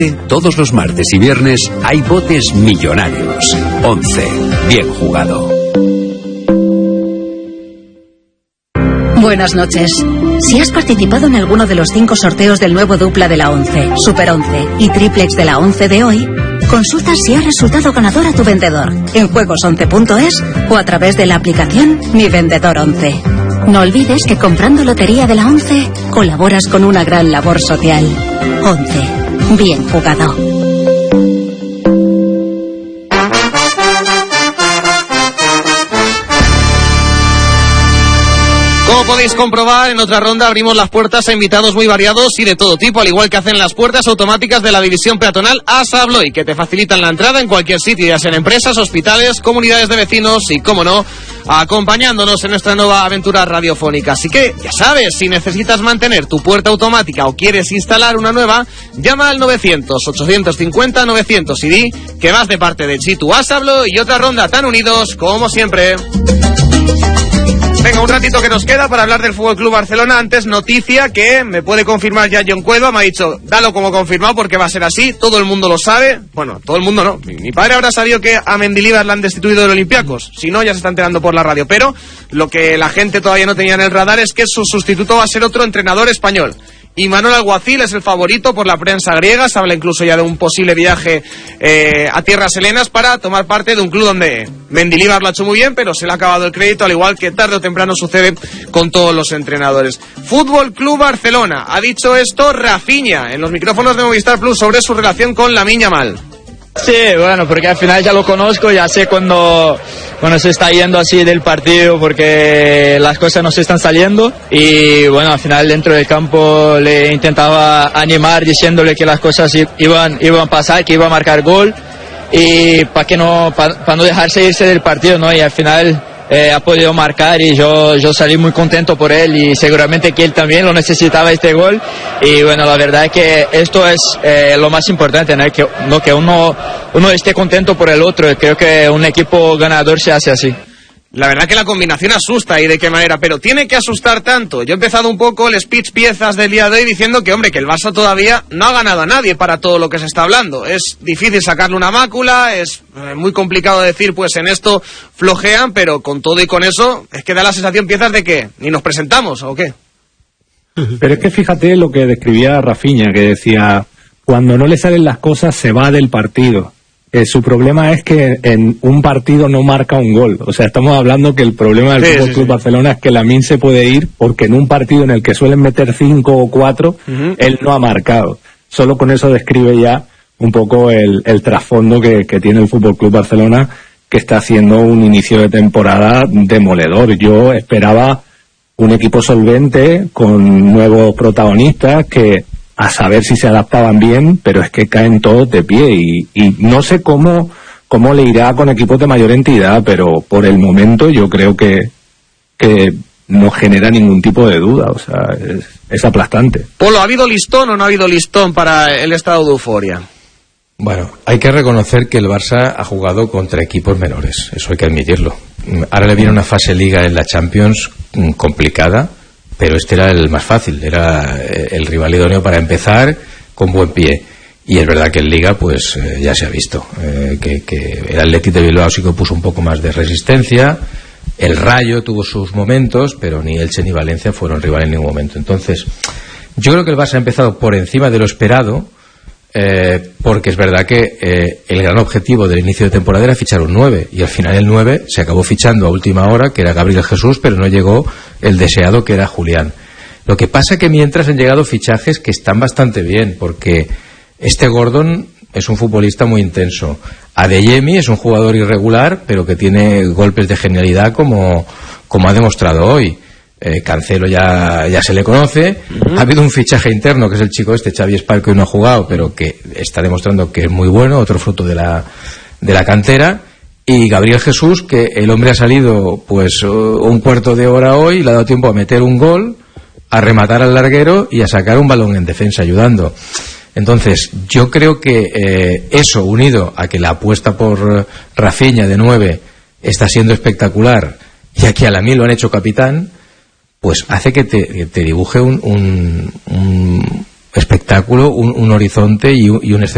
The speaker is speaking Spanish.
Todos los martes y viernes hay botes millonarios. 11. Bien jugado. Buenas noches. Si has participado en alguno de los 5 sorteos del nuevo dupla de la 11, Super 11 y triplex de la 11 de hoy, consulta si ha resultado ganador a tu vendedor en juegos11.es o a través de la aplicación Mi Vendedor 11. No olvides que comprando lotería de la 11 colaboras con una gran labor social. 11. Bien jugado. Como podéis comprobar, en otra ronda abrimos las puertas a invitados muy variados y de todo tipo, al igual que hacen las puertas automáticas de la división peatonal ASA Abloy, que te facilitan la entrada en cualquier sitio, ya sea en empresas, hospitales, comunidades de vecinos y, cómo no, acompañándonos en nuestra nueva aventura radiofónica. Así que, ya sabes, si necesitas mantener tu puerta automática o quieres instalar una nueva, llama al 900-850-900 y di que vas de parte de Chitu ASA Abloy y otra ronda tan unidos como siempre. Venga, un ratito que nos queda para hablar del Fútbol Club Barcelona. Antes, noticia que me puede confirmar ya John Cueva. Me ha dicho, dalo como confirmado porque va a ser así. Todo el mundo lo sabe. Bueno, todo el mundo no. Mi padre habrá sabido que a Mendilibar la han destituido del Olympiacos. Si no, ya se está enterando por la radio. Pero lo que la gente todavía no tenía en el radar es que su sustituto va a ser otro entrenador español. Y Manuel Alguacil es el favorito por la prensa griega. Se habla incluso ya de un posible viaje a tierras helenas para tomar parte de un club donde Mendilibar lo ha hecho muy bien, pero se le ha acabado el crédito, al igual que tarde o temprano sucede con todos los entrenadores. Fútbol Club Barcelona. Ha dicho esto Rafinha en los micrófonos de Movistar Plus sobre su relación con Lamine Yamal. Sí, bueno, porque al final ya lo conozco, ya sé cuando se está yendo así del partido porque las cosas no se están saliendo y bueno, al final dentro del campo le intentaba animar diciéndole que las cosas iban a pasar, que iba a marcar gol y para no dejarse irse del partido, ¿no? Y al final ha podido marcar y yo salí muy contento por él y seguramente que él también lo necesitaba este gol y bueno, la verdad es que esto es lo más importante, ¿no? Que uno esté contento por el otro. Creo que un equipo ganador se hace así. La verdad que la combinación asusta y de qué manera, pero tiene que asustar tanto. Yo he empezado un poco el speech piezas del día de hoy diciendo que, hombre, que el Barça todavía no ha ganado a nadie para todo lo que se está hablando. Es difícil sacarle una mácula, es muy complicado decir, pues en esto flojean, pero con todo y con eso es que da la sensación piezas de que ni nos presentamos, ¿o qué? Pero es que fíjate lo que describía Rafinha, que decía, cuando no le salen las cosas se va del partido. Su problema es que en un partido no marca un gol. O sea, estamos hablando que el problema del Fútbol Club Barcelona es que Lamine se puede ir porque en un partido en el que suelen meter 5 o 4, él no ha marcado. Solo con eso describe ya un poco el trasfondo que tiene el Fútbol Club Barcelona, que está haciendo un inicio de temporada demoledor. Yo esperaba un equipo solvente con nuevos protagonistas que a saber si se adaptaban bien, pero es que caen todos de pie y no sé cómo le irá con equipos de mayor entidad, pero por el momento yo creo que no genera ningún tipo de duda, o sea, es aplastante. Polo, ¿ha habido listón o no ha habido listón para el estado de euforia? Bueno, hay que reconocer que el Barça ha jugado contra equipos menores, eso hay que admitirlo. Ahora le viene una fase liga en la Champions complicada, pero este era el más fácil, era el rival idóneo para empezar con buen pie. Y es verdad que en Liga, pues ya se ha visto que el Athletic de Bilbao sí que puso un poco más de resistencia, el Rayo tuvo sus momentos, pero ni Elche ni Valencia fueron rival en ningún momento. Entonces, yo creo que el Barça ha empezado por encima de lo esperado, porque es verdad que el gran objetivo del inicio de temporada era fichar un 9 y al final el 9 se acabó fichando a última hora, que era Gabriel Jesús, pero no llegó el deseado, que era Julián. Lo que pasa que mientras han llegado fichajes que están bastante bien, porque este Gordon es un futbolista muy intenso, Adeyemi es un jugador irregular pero que tiene golpes de genialidad como ha demostrado hoy. Cancelo ya se le conoce. Ha habido un fichaje interno que es el chico Xavi Esparco, que hoy no ha jugado pero que está demostrando que es muy bueno, otro fruto de la cantera, y Gabriel Jesús, que el hombre ha salido pues un cuarto de hora hoy, le ha dado tiempo a meter un gol, a rematar al larguero y a sacar un balón en defensa ayudando. Entonces yo creo que eso, unido a que la apuesta por Rafinha de 9 está siendo espectacular y a que a Lamine lo han hecho capitán, pues hace que te dibuje un espectáculo, un horizonte y un escenario